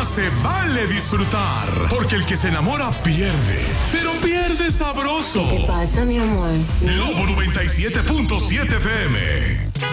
más se vale disfrutar, porque el que se enamora pierde, pero pierde sabroso. ¿Qué pasa, mi amor? Lobo 97.7 FM.